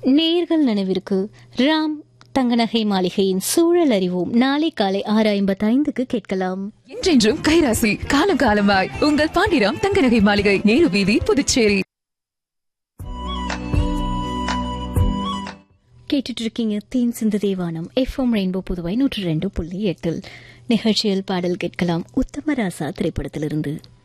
நேர்கள் நினைவிற்கு ராம் தங்கநகை மாளிகையின் சூழல் அறிவோம் நாளை காலை 6:55 கேட்கலாம். என்றென்றும் கைராசி, காலம் காலமாய் உங்கள் பாண்டிராம் தங்கநகை மாளிகை, நேரு வீதி, புதுச்சேரி. கேட்டுட்டு இருக்கீங்க தேன் சிந்து தேவானம் FM ரெயின்போ புதுவை 102.8. நிகழ்ச்சியில் பாடல் கேட்கலாம். உத்தமராசா திரைப்படத்திலிருந்து.